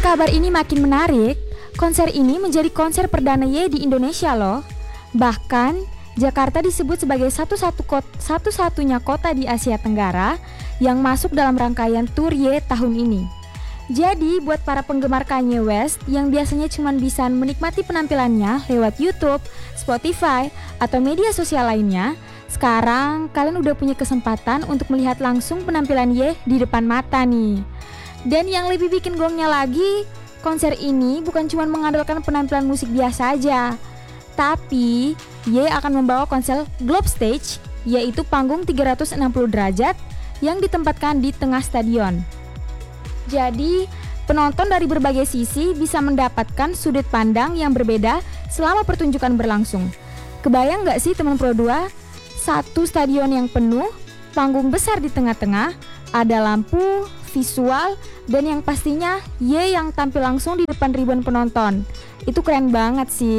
kabar ini makin menarik, konser ini menjadi konser perdana Ye di Indonesia loh. Bahkan, Jakarta disebut sebagai satu-satunya kota di Asia Tenggara yang masuk dalam rangkaian tur Ye tahun ini. Jadi, buat para penggemar Kanye West yang biasanya cuma bisa menikmati penampilannya lewat YouTube, Spotify, atau media sosial lainnya, sekarang kalian udah punya kesempatan untuk melihat langsung penampilan Ye di depan mata nih. Dan yang lebih bikin gongnya lagi, konser ini bukan cuma mengandalkan penampilan musik biasa aja, tapi Ye akan membawa konsep Globe Stage, yaitu panggung 360 derajat yang ditempatkan di tengah stadion. Jadi, penonton dari berbagai sisi bisa mendapatkan sudut pandang yang berbeda selama pertunjukan berlangsung. Kebayang gak sih teman Pro 2? Satu stadion yang penuh, panggung besar di tengah-tengah, ada lampu, visual, dan yang pastinya Ye yang tampil langsung di depan ribuan penonton. Itu keren banget sih.